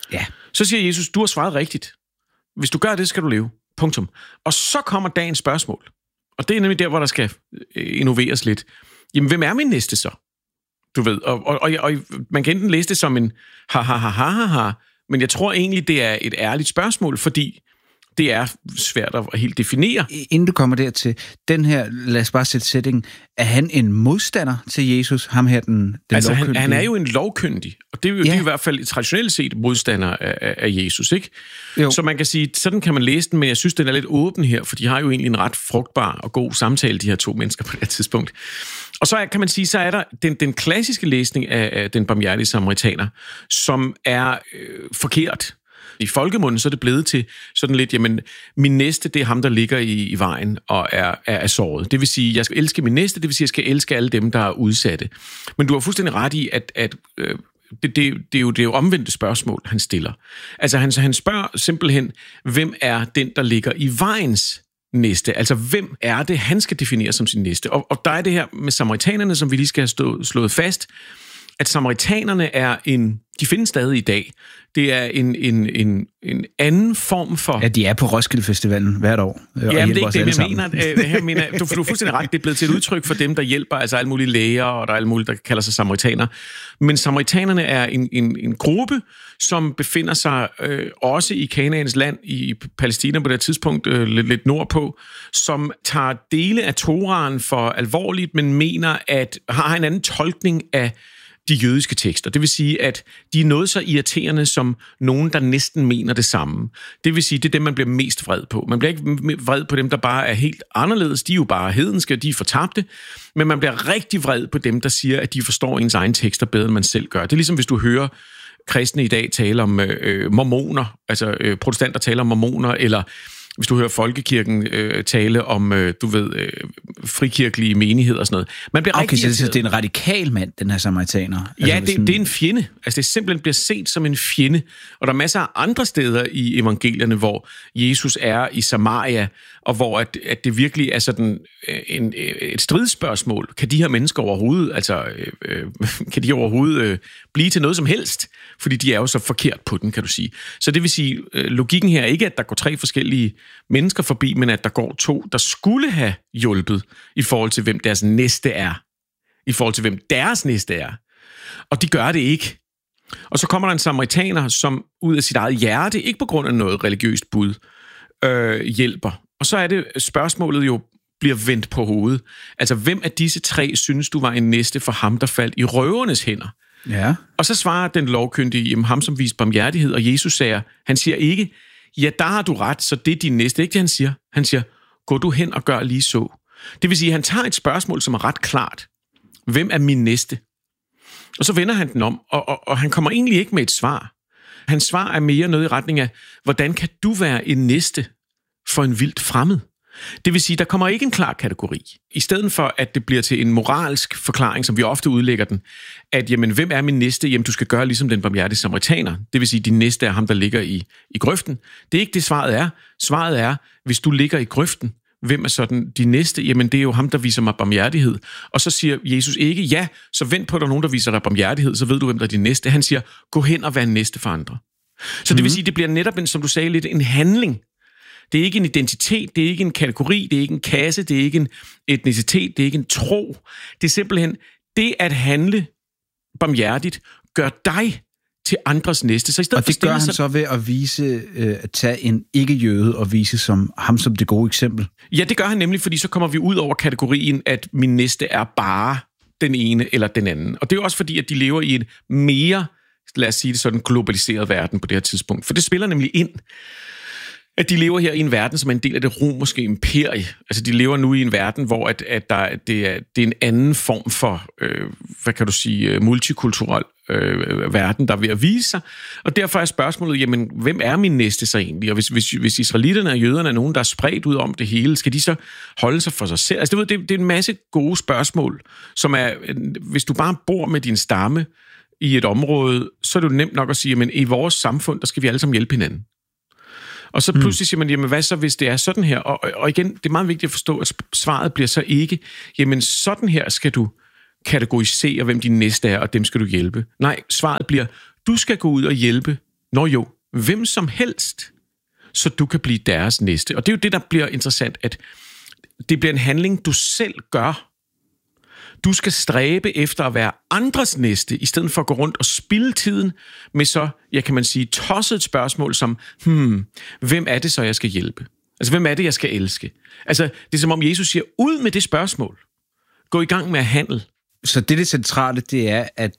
Ja. Så siger Jesus, du har svaret rigtigt. Hvis du gør det, skal du leve. Punktum. Og så kommer dagens spørgsmål. Og det er nemlig der, hvor der skal innoveres lidt. Jamen, hvem er min næste så? Du ved, og man kan enten læse det som en ha, men jeg tror egentlig, det er et ærligt spørgsmål, fordi det er svært at helt definere. Inden du kommer dertil, den her, lad os bare sætte sætningen, er han en modstander til Jesus? Ham her, den altså, lovkyndige? Han er jo en lovkyndig, og det er jo, det er i hvert fald traditionelt set modstander af Jesus, ikke? Jo. Så man kan sige, sådan kan man læse den, men jeg synes, den er lidt åben her, for de har jo egentlig en ret frugtbar og god samtale, de her to mennesker på det her tidspunkt. Og så kan man sige, så er der den klassiske læsning af den barmhjertige samaritaner, som er forkert. I folkemunden så er det blevet til sådan lidt, jamen, min næste, det er ham, der ligger i vejen og er såret. Det vil sige, jeg skal elske min næste, det vil sige, jeg skal elske alle dem, der er udsatte. Men du har fuldstændig ret i, at det er jo omvendte spørgsmål, han stiller. Altså, han spørger simpelthen, hvem er den, der ligger i vejens næste? Altså, hvem er det, han skal definere som sin næste? Og der er det her med samaritanerne, som vi lige skal have slået fast, at samaritanerne er de findes stadig i dag. Det er en anden form for... Ja, de er på Roskilde Festivalen hvert år. Ja, det er ikke det, jeg mener. Du er fuldstændig ret. Det er blevet til et udtryk for dem, der hjælper, altså alle mulige læger, og der er alle mulige, der kalder sig samaritaner. Men samaritanerne er en gruppe, som befinder sig også i Kanaans land, i Palæstina på det tidspunkt, lidt nordpå, som tager dele af Toraen for alvorligt, men mener, at har en anden tolkning af de jødiske tekster. Det vil sige, at de er noget så irriterende som nogen, der næsten mener det samme. Det vil sige, det er dem, man bliver mest vred på. Man bliver ikke vred på dem, der bare er helt anderledes. De er jo bare hedenske, de er fortabte. Men man bliver rigtig vred på dem, der siger, at de forstår ens egen tekster bedre, end man selv gør. Det er ligesom, hvis du hører kristne i dag tale om mormoner, altså protestanter taler om mormoner, eller hvis du hører folkekirken tale om, frikirkelige menigheder og sådan noget. Man bliver rigtig så det er en radikal mand, den her samaritaner. Ja, altså, det er en fjende. Altså, det simpelthen bliver set som en fjende. Og der er masser af andre steder i evangelierne, hvor Jesus er i Samaria, og hvor at det virkelig er sådan et stridsspørgsmål. Kan de her mennesker overhovedet, blive til noget som helst? Fordi de er jo så forkert på den, kan du sige. Så det vil sige, logikken her er ikke, at der går 3 forskellige mennesker forbi, men at der går 2, der skulle have hjulpet i forhold til, hvem deres næste er. I forhold til, hvem deres næste er. Og de gør det ikke. Og så kommer der en samaritaner, som ud af sit eget hjerte, ikke på grund af noget religiøst bud, hjælper. Og så er det spørgsmålet jo bliver vendt på hovedet. Altså, hvem af disse 3 synes du var en næste for ham, der faldt i røvernes hænder? Ja. Og så svarer den lovkyndige, jamen ham som viste barmhjertighed, og Jesus han siger ikke, ja, der har du ret, så det er din næste. Ikke det, han siger. Han siger, gå du hen og gør lige så. Det vil sige, at han tager et spørgsmål, som er ret klart. Hvem er min næste? Og så vender han den om, og han kommer egentlig ikke med et svar. Hans svar er mere noget i retning af, hvordan kan du være en næste for en vildt fremmed? Det vil sige, der kommer ikke en klar kategori. I stedet for, at det bliver til en moralsk forklaring, som vi ofte udlægger den, at jamen, hvem er min næste? Jamen, du skal gøre ligesom den barmhjertige samaritaner. Det vil sige, din næste er ham, der ligger i grøften. Det er ikke det, svaret er. Svaret er, hvis du ligger i grøften, hvem er sådan din næste? Jamen, det er jo ham, der viser mig barmhjertighed. Og så siger Jesus ikke, ja, så vent på, at der er nogen, der viser dig barmhjertighed, så ved du, hvem der er din næste. Han siger, gå hen og vær en næste for andre. Så det vil sige, det bliver netop, som du sagde, lidt en handling. Det er ikke en identitet, det er ikke en kategori, det er ikke en kasse, det er ikke en etnicitet, det er ikke en tro. Det er simpelthen det at handle barmhjertigt, gør dig til andres næste. Så i stedet og det gør han så ved at vise, at tage en ikke-jøde og vise som ham som det gode eksempel? Ja, det gør han nemlig, fordi så kommer vi ud over kategorien, at min næste er bare den ene eller den anden. Og det er jo også fordi, at de lever i en mere, lad os sige det sådan, globaliseret verden på det her tidspunkt. For det spiller nemlig ind, at de lever her i en verden, som er en del af det romerske imperie. Altså, de lever nu i en verden, hvor det er en anden form for, hvad kan du sige, multikulturel verden, der er ved at vise sig. Og derfor er spørgsmålet, jamen, hvem er min næste så egentlig? Og hvis israelitterne og jøderne er nogen, der er spredt ud om det hele, skal de så holde sig for sig selv? Altså, det er en masse gode spørgsmål, som er, hvis du bare bor med din stamme i et område, så er det jo nemt nok at sige, men i vores samfund, der skal vi alle sammen hjælpe hinanden. Og så pludselig siger man, jamen hvad så, hvis det er sådan her? Og igen, det er meget vigtigt at forstå, at svaret bliver så ikke, jamen sådan her skal du kategorisere, hvem din næste er, og dem skal du hjælpe. Nej, svaret bliver, du skal gå ud og hjælpe jo, hvem som helst, så du kan blive deres næste. Og det er jo det, der bliver interessant, at det bliver en handling, du selv gør. Du skal stræbe efter at være andres næste, i stedet for at gå rundt og spilde tiden med så, kan man sige, tosset et spørgsmål som, hvem er det så, jeg skal hjælpe? Altså, hvem er det, jeg skal elske? Altså, det er som om Jesus siger, ud med det spørgsmål. Gå i gang med at handle. Så det centrale, det er, at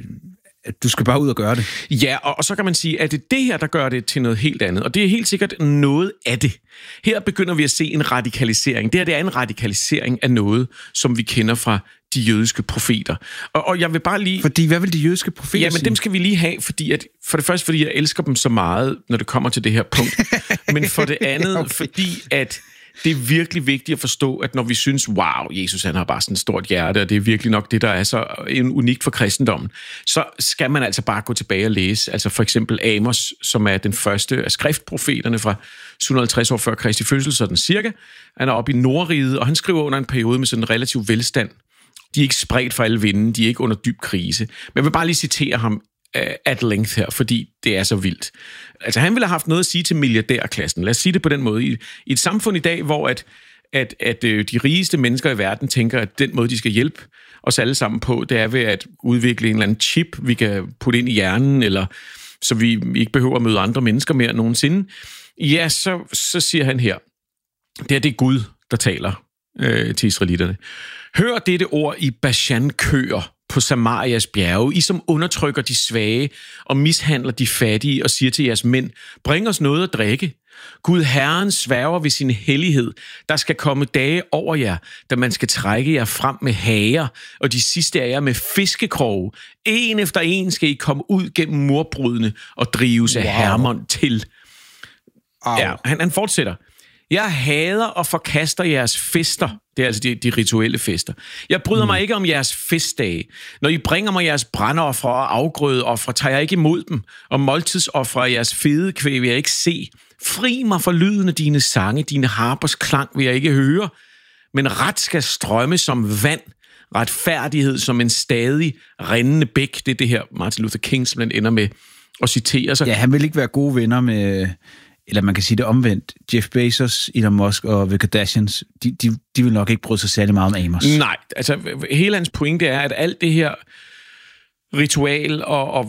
du skal bare ud og gøre det. Ja, og så kan man sige, at det er det her, der gør det til noget helt andet. Og det er helt sikkert noget af det. Her begynder vi at se en radikalisering. Det her, det er en radikalisering af noget, som vi kender fra de jødiske profeter. Og jeg vil bare lige... Fordi, hvad vil de jødiske profeter sige? Men dem skal vi lige have, fordi at, for det første, fordi jeg elsker dem så meget, når det kommer til det her punkt. Men for det andet, okay. Fordi at det er virkelig vigtigt at forstå, at når vi synes, wow, Jesus han har bare sådan et stort hjerte, og det er virkelig nok det, der er så unikt for kristendommen, så skal man altså bare gå tilbage og læse. Altså for eksempel Amos, som er den første af skriftprofeterne fra 750 år før Kristi fødsel, sådan cirka. Han er oppe i Nordriget, og han skriver under en periode med sådan en relativ velstand. De er ikke spredt for alle vinde, de er ikke under dyb krise. Men jeg vil bare lige citere ham at length her, fordi det er så vildt. Altså han ville have haft noget at sige til milliardærklassen. Lad os sige det på den måde. I et samfund i dag, hvor at de rigeste mennesker i verden tænker, at den måde, de skal hjælpe os alle sammen på, det er ved at udvikle en eller anden chip, vi kan putte ind i hjernen, eller så vi ikke behøver at møde andre mennesker mere nogensinde. Ja, så siger han her, det er Gud, der taler til israelitterne. Hør dette ord i Bashan-køer på Samarias bjerge, I som undertrykker de svage og mishandler de fattige og siger til jeres mænd, bring os noget at drikke. Gud Herren sværger ved sin hellighed. Der skal komme dage over jer, da man skal trække jer frem med hager, og de sidste af jer med fiskekroge. En efter en skal I komme ud gennem murbrudene og drives af Hermon til. Ja, han fortsætter. Jeg hader og forkaster jeres fester. Det er altså de rituelle fester. Jeg bryder mig ikke om jeres festdage. Når I bringer mig jeres brandoffer og afgrødeoffer, tager jeg ikke imod dem. Og måltidsoffer af jeres fedekvæg vil jeg ikke se. Fri mig for lyden af dine sange, dine harpers klang vil jeg ikke høre. Men ret skal strømme som vand. Retfærdighed som en stadig rindende bæk. Det er det her Martin Luther King simpelthen ender med at citere. Så... Ja, han vil ikke være gode venner med... Eller man kan sige det omvendt. Jeff Bezos, Elon Musk og The Kardashians, de vil nok ikke bryde sig særlig meget om Amos. Nej, altså hele hans pointe er, at alt det her ritual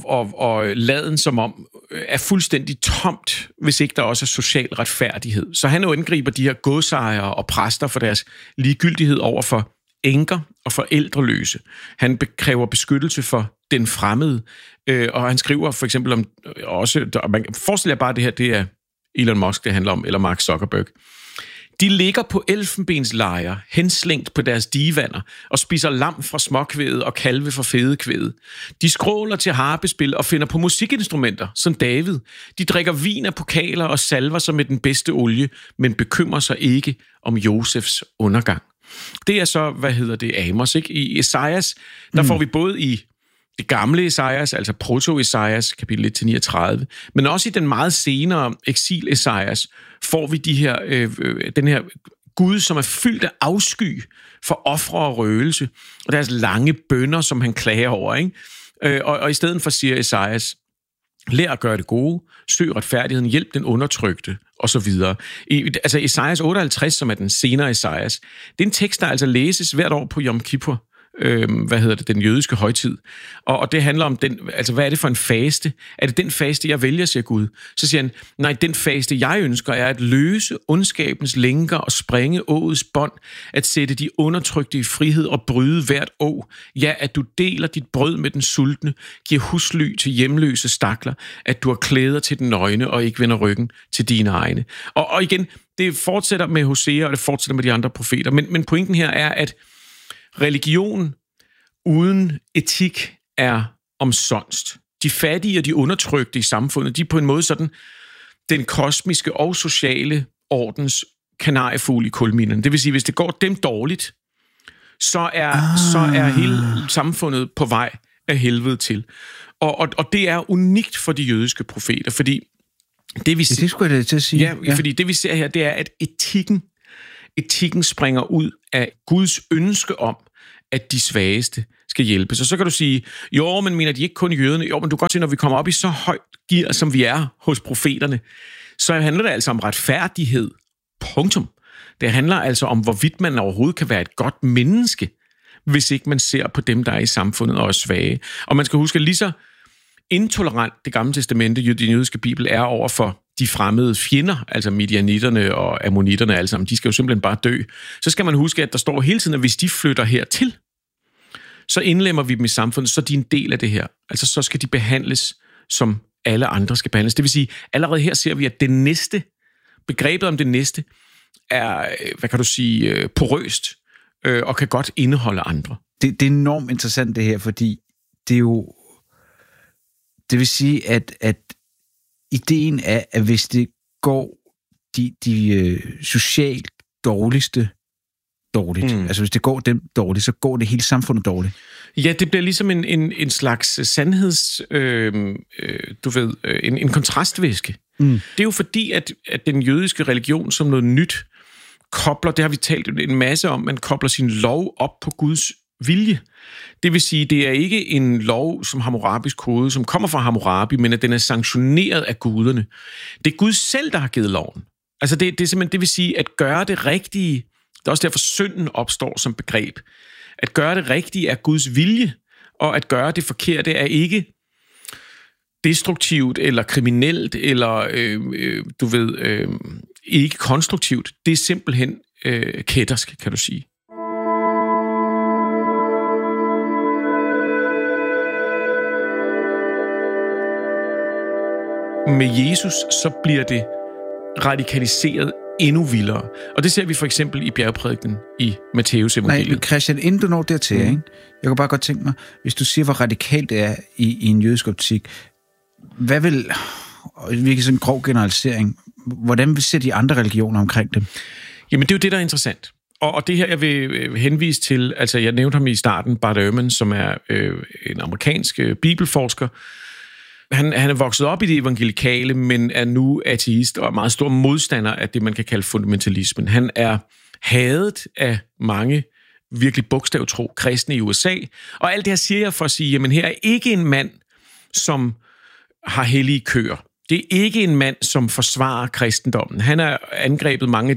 og laden som om er fuldstændig tomt, hvis ikke der også er social retfærdighed. Så han angriber de her godsejere og præster for deres ligegyldighed over for enker og forældreløse. Han kræver beskyttelse for den fremmede, og han skriver for eksempel om også, man forestiller bare det her, det er Elon Musk, det handler om, eller Mark Zuckerberg. De ligger på elfenbenslejre, henslængt på deres divaner, og spiser lam fra småkvædet og kalve fra fedekvædet. De skråler til harpespil og finder på musikinstrumenter, som David. De drikker vin af pokaler og salver sig med den bedste olie, men bekymrer sig ikke om Josefs undergang. Det er så, Amos, ikke? I Esajas, der får vi både i det gamle Esajas, altså proto-Esajas, kapitel 1-39, men også i den meget senere eksil-Esajas, får vi den her Gud, som er fyldt af afsky for ofre og røgelse, og deres lange bønner, som han klager over, ikke? Og i stedet for siger Esajas, lær at gøre det gode, søg retfærdigheden, hjælp den undertrykte, og så videre. Altså Esajas 58, som er den senere Esajas, det er en tekst, der altså læses hvert år på Yom Kippur, den jødiske højtid. Og det handler om hvad er det for en faste? Er det den faste, jeg vælger, siger Gud? Så siger han, nej, den faste, jeg ønsker, er at løse ondskabens lænker og springe åets bånd, at sætte de undertrykte i frihed og bryde hvert å. Ja, at du deler dit brød med den sultne, giver husly til hjemløse stakler, at du har klæder til den nøgne og ikke vender ryggen til dine egne. Og igen, det fortsætter med Hosea, og det fortsætter med de andre profeter. Men pointen her er, at religion uden etik er omsonst. De fattige og de undertrykte i samfundet, de er på en måde sådan den kosmiske og sociale ordens kanariefugl i kulminen. Det vil sige, hvis det går dem dårligt, så er hele samfundet på vej af helvede til. Og det er unikt for de jødiske profeter, fordi det vi ser, det skulle jeg til at sige. Ja, fordi det vi ser her, det er, at etikken springer ud af Guds ønske om, at de svageste skal hjælpes. Og så kan du sige, jo, men mener de ikke kun jøderne? Jo, men du kan godt se, når vi kommer op i så højt gear, som vi er hos profeterne, så handler det altså om retfærdighed. Punktum. Det handler altså om, hvorvidt man overhovedet kan være et godt menneske, hvis ikke man ser på dem, der er i samfundet og er svage. Og man skal huske, at lige så intolerant det gamle testamente, den jødiske bibel, er over for de fremmede fjender, altså midianitterne og ammonitterne alle sammen, de skal jo simpelthen bare dø. Så skal man huske, at der står hele tiden, at hvis de flytter hertil, så indlemmer vi dem i samfundet, så de er en del af det her. Altså så skal de behandles, som alle andre skal behandles. Det vil sige, allerede her ser vi, at det næste, begrebet om det næste, er, hvad kan du sige, porøst, og kan godt indeholde andre. Det er enormt interessant det her, fordi det er jo, det vil sige, at ideen er, at hvis det går de socialt dårligste dårligt, altså hvis det går dem dårligt, så går det hele samfundet dårligt. Ja, det bliver ligesom en slags sandheds, en kontrastvæske. Det er jo fordi, at den jødiske religion som noget nyt kobler, det har vi talt en masse om, man kobler sin lov op på Guds vilje. Det vil sige, det er ikke en lov som Hammurabis kode, som kommer fra Hammurabi, men at den er sanktioneret af guderne. Det er Gud selv, der har givet loven. Altså det er simpelthen, det vil sige, at gøre det rigtige, det er også derfor synden opstår som begreb. At gøre det rigtige er Guds vilje, og at gøre det forkerte er ikke destruktivt eller kriminelt eller ikke konstruktivt. Det er simpelthen kættersk, kan du sige. Med Jesus så bliver det radikaliseret endnu vildere. Og det ser vi for eksempel i bjergprædikenen i Matteus evangeliet. Nej, Christian, inden du når dertil, ikke? Jeg kunne bare godt tænke mig, hvis du siger, hvor radikalt det er i en jødisk optik, hvad vil, virkelig sådan en grov generalisering, hvordan ser de andre religioner omkring dem? Jamen, det er jo det, der er interessant. Og det her, jeg vil henvise til, altså jeg nævnte ham i starten, Bart Ehrman, som er en amerikansk bibelforsker. Han er vokset op i det evangelikale, men er nu ateist og er meget stor modstander af det, man kan kalde fundamentalismen. Han er hadet af mange virkelig bogstavtro kristne i USA. Og alt det her siger jeg for at sige, jamen her er ikke en mand, som har hellige køer. Det er ikke en mand, som forsvarer kristendommen. Han har angrebet mange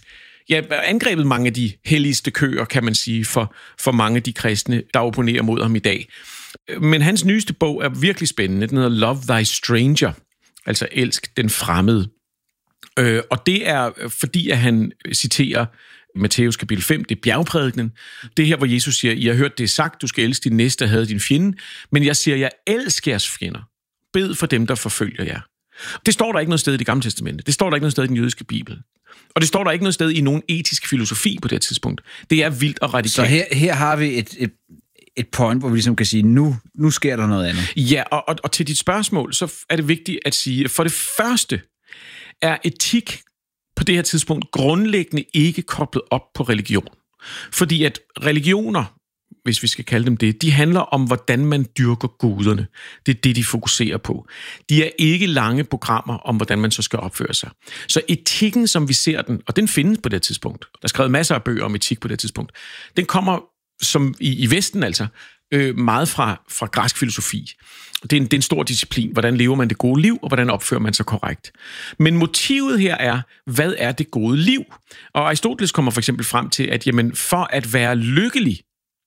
af de helligste køer, kan man sige, for mange af de kristne, der opponerer mod ham i dag. Men hans nyeste bog er virkelig spændende. Den hedder Love Thy Stranger, altså elsk den fremmede. Og det er fordi, at han citerer Matteus kapitel 5, det er bjergprædikenen. Det er her, hvor Jesus siger, I har hørt det sagt, du skal elske din næste og hade din fjende, men jeg siger, jeg elsker jeres fjender. Bed for dem, der forfølger jer. Det står der ikke noget sted i det gamle testamente. Det står der ikke noget sted i den jødiske bibel. Og det står der ikke noget sted i nogen etisk filosofi på det tidspunkt. Det er vildt og radikalt. Så her har vi et point, hvor vi ligesom kan sige, nu sker der noget andet. Ja, og til dit spørgsmål, så er det vigtigt at sige, at for det første er etik på det her tidspunkt grundlæggende ikke koblet op på religion. Fordi at religioner, hvis vi skal kalde dem det, de handler om, hvordan man dyrker guderne. Det er det, de fokuserer på. De er ikke lange programmer om, hvordan man så skal opføre sig. Så etikken, som vi ser den, og den findes på det tidspunkt, der er skrevet masser af bøger om etik på det tidspunkt, den kommer som i Vesten altså, meget fra græsk filosofi. Det er en stor disciplin. Hvordan lever man det gode liv, og hvordan opfører man sig korrekt? Men motivet her er, hvad er det gode liv? Og Aristoteles kommer for eksempel frem til, at jamen, for at være lykkelig,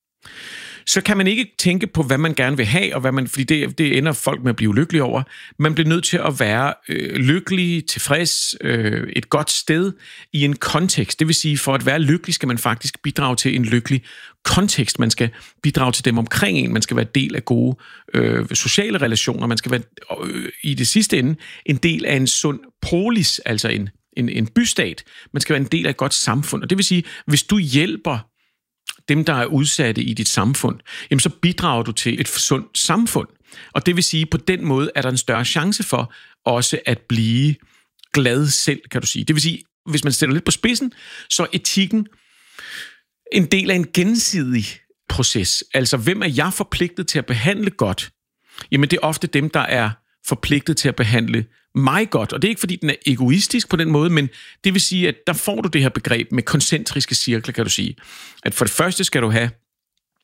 så kan man ikke tænke på, hvad man gerne vil have, og hvad man, fordi det ender folk med at blive lykkelige over. Man bliver nødt til at være lykkelig, tilfreds, et godt sted i en kontekst. Det vil sige, for at være lykkelig skal man faktisk bidrage til en lykkelig kontekst. Man skal bidrage til dem omkring en. Man skal være del af gode sociale relationer. Man skal være i det sidste ende en del af en sund polis, altså en bystat. Man skal være en del af et godt samfund. Og det vil sige, hvis du hjælper dem, der er udsatte i dit samfund, jamen så bidrager du til et sundt samfund. Og det vil sige, på den måde er der en større chance for også at blive glad selv, kan du sige. Det vil sige, hvis man stiller lidt på spidsen, så er etikken en del af en gensidig proces. Altså, hvem er jeg forpligtet til at behandle godt? Jamen, det er ofte dem, der er forpligtet til at behandle mig godt. Og det er ikke, fordi den er egoistisk på den måde, men det vil sige, at der får du det her begreb med koncentriske cirkler, kan du sige. At for det første skal du have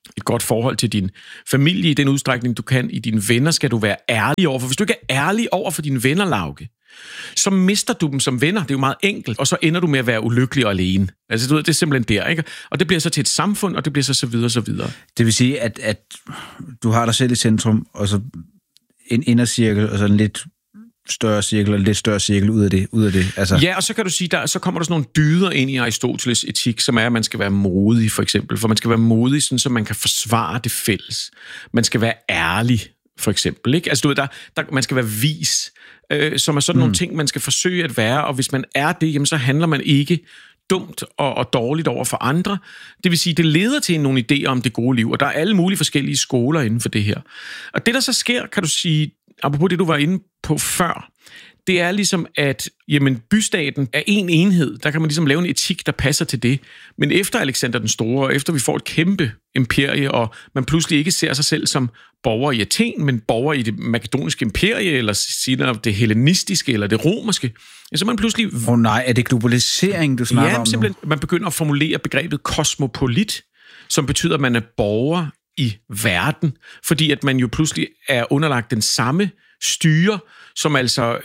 et godt forhold til din familie i den udstrækning, du kan. I dine venner skal du være ærlig over. For hvis du ikke er ærlig over for dine venner, Lauke, så mister du dem som venner. Det er jo meget enkelt. Og så ender du med at være ulykkelig og alene. Altså, du ved, det er simpelthen der, ikke? Og det bliver så til et samfund, og det bliver så videre, så videre. Det vil sige, at du har dig selv i centrum, og så en indercirkel, og så en lidt større cirkel, og en lidt større cirkel ud af det. Altså. Ja, og så kan du sige, så kommer der sådan nogle dyder ind i Aristoteles etik, som er, at man skal være modig, for eksempel. For man skal være modig, sådan, så man kan forsvare det fælles. Man skal være ærlig, for eksempel. Ikke? Altså, du ved, man skal være vis, som er sådan nogle ting, man skal forsøge at være, og hvis man er det, jamen, så handler man ikke dumt og dårligt over for andre. Det vil sige, det leder til nogle idéer om det gode liv, og der er alle mulige forskellige skoler inden for det her. Og det, der så sker, kan du sige, apropos det, du var inde på før, det er ligesom, at jamen, bystaten er en enhed. Der kan man ligesom lave en etik, der passer til det. Men efter Alexander den Store, og efter vi får et kæmpe imperie, og man pludselig ikke ser sig selv som borger i Athen, men borger i det makedoniske imperie, eller senere det hellenistiske, eller det romerske, så man pludselig... nej, er det globalisering, du snakker om nu? Simpelthen, man begynder at formulere begrebet kosmopolit, som betyder, at man er borger i verden, fordi at man jo pludselig er underlagt den samme styre, som altså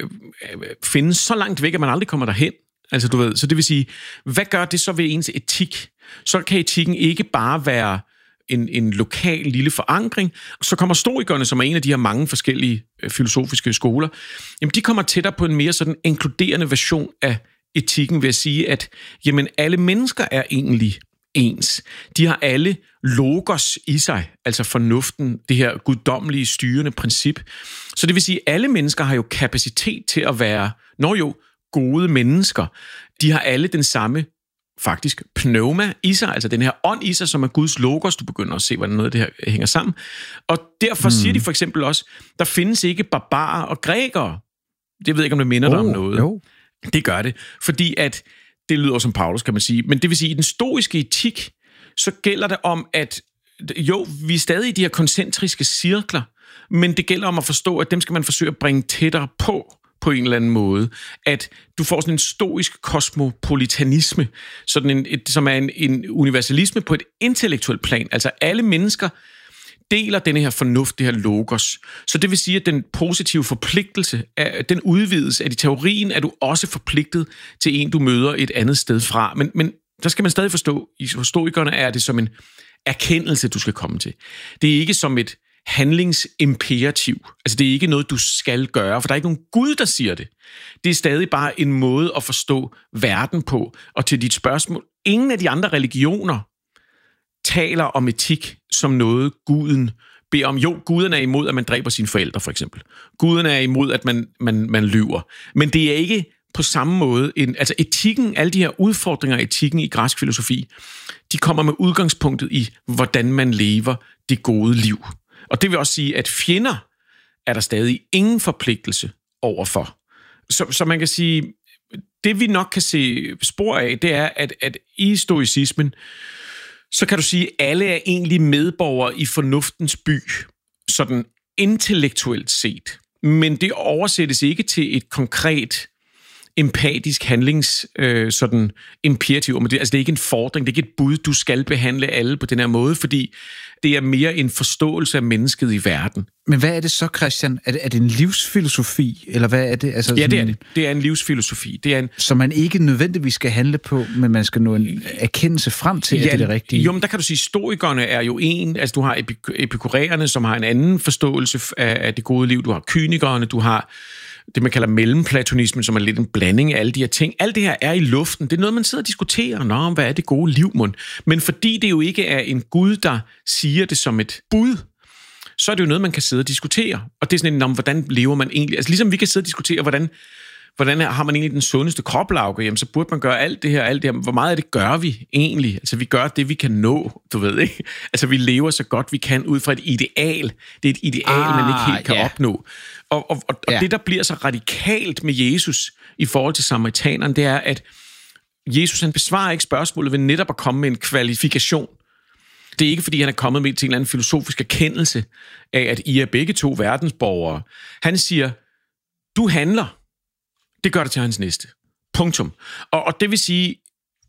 findes så langt væk, at man aldrig kommer derhen. Altså, du ved, så det vil sige, hvad gør det så ved ens etik? Så kan etikken ikke bare være en lokal lille forankring. Så kommer stoikerne, som er en af de her mange forskellige filosofiske skoler, jamen de kommer tættere på en mere sådan inkluderende version af etikken ved at sige, at jamen, alle mennesker er egentlig ens. De har alle logos i sig, altså fornuften, det her guddommelige styrende princip. Så det vil sige, at alle mennesker har jo kapacitet til at være, gode mennesker. De har alle den samme, faktisk, pneuma i sig, altså den her ånd i sig, som er Guds logos. Du begynder at se, hvordan noget af det her hænger sammen. Og derfor siger de for eksempel også, der findes ikke barbarer og grækere. Det ved jeg ikke, om det minder dig om noget. Jo. Det gør det, fordi at det lyder som Paulus, kan man sige. Men det vil sige, at i den stoiske etik, så gælder det om, at vi er stadig i de her koncentriske cirkler, men det gælder om at forstå, at dem skal man forsøge at bringe tættere på en eller anden måde. At du får sådan en stoisk kosmopolitanisme, sådan som er en universalisme på et intellektuelt plan. Altså alle mennesker deler denne her fornuft, det her logos. Så det vil sige, at den positive forpligtelse, den udvidelse, at i teorien er du også forpligtet til en, du møder et andet sted fra. Men der skal man stadig forstå, i stoikerne er det som en erkendelse, du skal komme til. Det er ikke som et handlingsimperativ. Altså det er ikke noget, du skal gøre, for der er ikke nogen Gud, der siger det. Det er stadig bare en måde at forstå verden på. Og til dit spørgsmål, ingen af de andre religioner taler om etik som noget, guden beder om. Jo, guden er imod, at man dræber sine forældre, for eksempel. Guden er imod, at man lyver. Men det er ikke på samme måde. Altså etikken, alle de her udfordringer af etikken i græsk filosofi, de kommer med udgangspunktet i, hvordan man lever det gode liv. Og det vil også sige, at fjender er der stadig ingen forpligtelse overfor. Så man kan sige, det vi nok kan se spor af, det er, at i stoicismen, så kan du sige, at alle er egentlig medborgere i fornuftens by, sådan intellektuelt set. Men det oversættes ikke til et konkret empatisk handlings sådan imperativ. Altså det er ikke en fordring, det er ikke et bud, du skal behandle alle på den her måde, fordi det er mere en forståelse af mennesket i verden. Men hvad er det så, Christian? Er det en livsfilosofi, eller hvad er det? Altså, ja, det er det. Det er en livsfilosofi. Det er så man ikke nødvendigvis skal handle på, men man skal nå en erkendelse frem til, at det er det rigtige? Jo, men der kan du sige, stoikerne er jo en, altså du har epikuræerne, som har en anden forståelse af det gode liv, du har kynikerne, du har det, man kalder mellemplatonismen, som er lidt en blanding af alle de her ting. Alt det her er i luften. Det er noget, man sidder og diskuterer. Hvad er det gode liv, mon? Men fordi det jo ikke er en Gud, der siger det som et bud, så er det jo noget, man kan sidde og diskutere. Og det er sådan en, hvordan lever man egentlig? Altså ligesom vi kan sidde og diskutere, hvordan har man egentlig den sundeste krop, Lauke? Jamen, så burde man gøre alt det her. Hvor meget af det gør vi egentlig? Altså, vi gør det, vi kan nå, du ved, ikke? Altså, vi lever så godt, vi kan ud fra et ideal. Det er et ideal, man ikke helt kan opnå. Og det, der bliver så radikalt med Jesus i forhold til samaritaneren, det er, at Jesus, han besvarer ikke spørgsmålet ved netop at komme med en kvalifikation. Det er ikke, fordi han er kommet med til en eller anden filosofisk erkendelse af, at I er begge to verdensborgere. Han siger, du handler. Det gør det til hans næste. Punktum. Og det vil sige,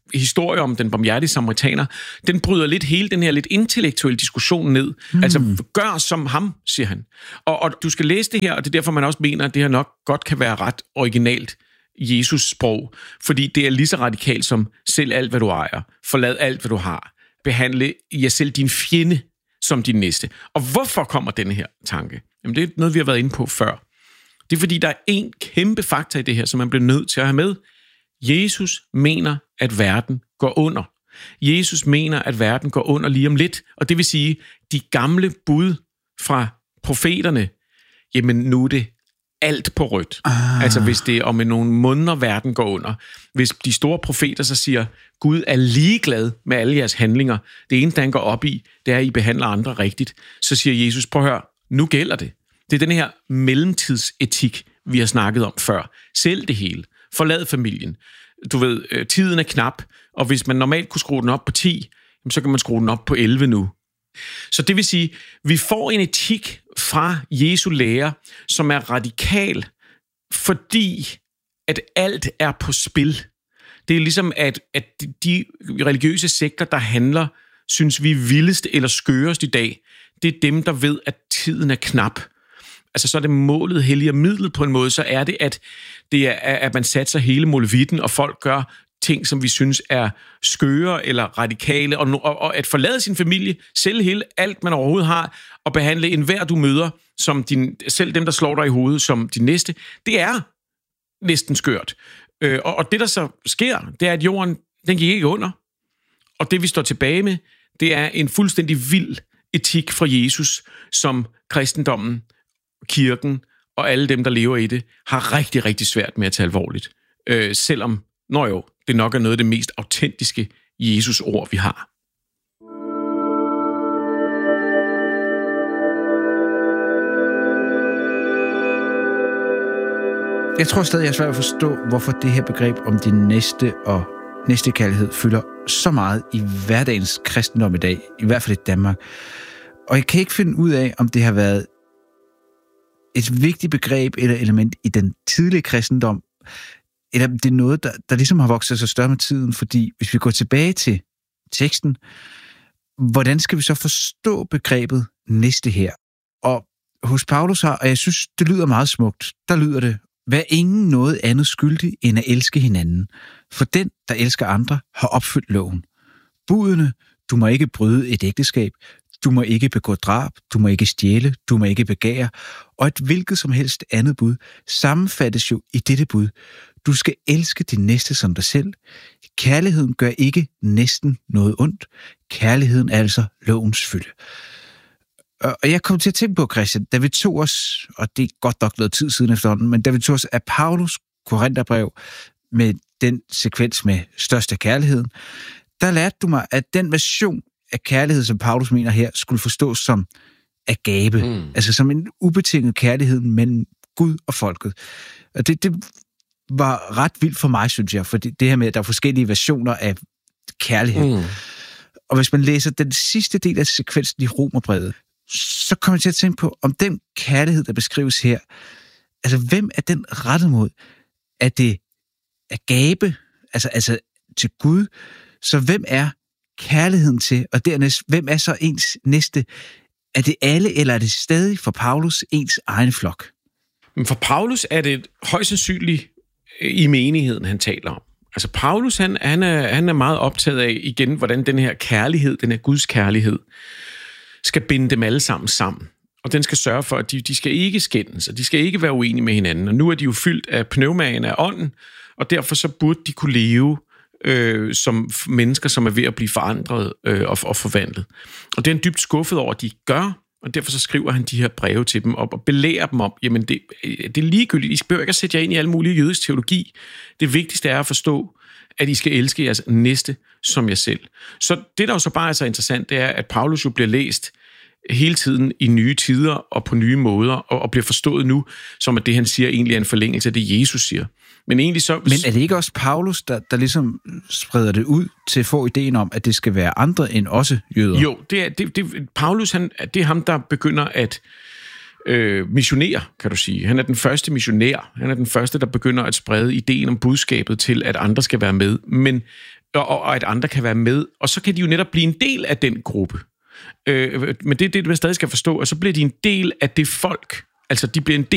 historie om den barmhjertige samaritaner, den bryder lidt hele den her lidt intellektuelle diskussion ned. Altså, gør som ham, siger han. Og du skal læse det her, og det er derfor, man også mener, at det her nok godt kan være ret originalt Jesus-sprog, fordi det er lige så radikalt som selv alt, hvad du ejer. Forlad alt, hvad du har. Behandle jer selv din fjende som din næste. Og hvorfor kommer denne her tanke? Jamen, det er noget, vi har været inde på før. Det er, fordi der er en kæmpe faktor i det her, som man bliver nødt til at have med. Jesus mener, at verden går under. Jesus mener, at verden går under lige om lidt. Og det vil sige, de gamle bud fra profeterne, jamen nu er det alt på rødt. Altså hvis det er om nogle måneder, verden går under. Hvis de store profeter så siger, Gud er ligeglad med alle jeres handlinger. Det eneste, han går op i, det er, at I behandler andre rigtigt. Så siger Jesus, prøv at høre, nu gælder det. Det er den her mellemtidsetik, vi har snakket om før. Selv det hele. Forlad familien. Du ved, tiden er knap, og hvis man normalt kunne skrue den op på 10, så kan man skrue den op på 11 nu. Så det vil sige, vi får en etik fra Jesu lære, som er radikal, fordi at alt er på spil. Det er ligesom, at de religiøse sekter, der handler, synes vi er vildest eller skørest i dag, det er dem, der ved, at tiden er knap. Altså så er det målet helliger midlet på en måde, så er det, at man satser hele molevitten, og folk gør ting, som vi synes er skøre eller radikale, og at forlade sin familie, sælge hele alt, man overhovedet har, og behandle enhver, du møder, som selv dem, der slår dig i hovedet, som din næste, det er næsten skørt. Og det, der så sker, det er, at jorden, den gik ikke under, og det, vi står tilbage med, det er en fuldstændig vild etik fra Jesus, som kristendommen, kirken og alle dem, der lever i det, har rigtig, rigtig svært med at tage alvorligt. Selvom, det nok er noget af det mest autentiske Jesus-ord, vi har. Jeg tror stadig, jeg er svært at forstå, hvorfor det her begreb om din næste og næstekærlighed fylder så meget i hverdagens kristendom i dag, i hvert fald i Danmark. Og jeg kan ikke finde ud af, om det har været et vigtigt begreb eller element i den tidlige kristendom, eller det er noget, der ligesom har vokset sig større med tiden, fordi hvis vi går tilbage til teksten, hvordan skal vi så forstå begrebet næste her? Og hos Paulus her, og jeg synes, det lyder meget smukt, der lyder det, vær ingen noget andet skyldig, end at elske hinanden. For den, der elsker andre, har opfyldt loven. Budene, du må ikke bryde et ægteskab, du må ikke begå drab, du må ikke stjæle, du må ikke begære, og et hvilket som helst andet bud sammenfattes jo i dette bud. Du skal elske din næste som dig selv. Kærligheden gør ikke næsten noget ondt. Kærligheden er altså lovens fylde. Og jeg kom til at tænke på, Christian, da vi tog os, og det er godt nok noget tid siden efterhånden, men da vi tog os af Paulus Korintherbrev med den sekvens med største kærligheden, der lærte du mig, at den version af kærlighed, som Paulus mener her, skulle forstås som agape. Altså som en ubetinget kærlighed mellem Gud og folket. Og det var ret vildt for mig, synes jeg, for det her med, at der er forskellige versioner af kærlighed. Og hvis man læser den sidste del af sekvensen i Romerbrevet, så kommer jeg til at tænke på, om den kærlighed, der beskrives her, altså hvem er den rettet mod? Er det agape, altså til Gud? Så hvem er kærligheden til? Og dernæst, hvem er så ens næste? Er det alle, eller er det stadig for Paulus ens egen flok? Men for Paulus er det højst sandsynligt i menigheden, han taler om. Altså Paulus, han er meget optaget af, igen, hvordan den her kærlighed, den her Guds kærlighed, skal binde dem alle sammen. Og den skal sørge for, at de skal ikke skændes, og de skal ikke være uenige med hinanden. Og nu er de jo fyldt af pneumaen af ånden, og derfor så burde de kunne leve som mennesker, som er ved at blive forandret og forvandlet. Og det er han dybt skuffet over, at de gør, og derfor så skriver han de her breve til dem op og belærer dem om, jamen det er ligegyldigt, I behøver ikke at sætte jer ind i alle mulige jødisk teologi. Det vigtigste er at forstå, at I skal elske jeres næste som jer selv. Så det, der jo så bare er så interessant, det er, at Paulus jo bliver læst hele tiden i nye tider og på nye måder, og bliver forstået nu, som at det, han siger, egentlig er en forlængelse af det, Jesus siger. Men egentlig så... Men er det ikke også Paulus, der ligesom spreder det ud til at få ideen om, at det skal være andre end også jøder? Jo, Paulus, det er ham, der begynder at missionere, kan du sige. Han er den første missionær. Han er den første, der begynder at sprede ideen om budskabet til, at andre skal være med. Men og at andre kan være med. Og så kan de jo netop blive en del af den gruppe. Men det man stadig skal forstå, og så bliver de en del af det folk. Altså, de bliver en